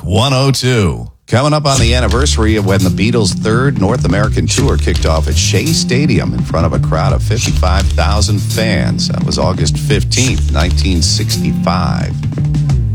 102. Coming up on the anniversary of when the Beatles' third North American tour kicked off at Shea Stadium in front of a crowd of 55,000 fans. That was August 15th, 1965.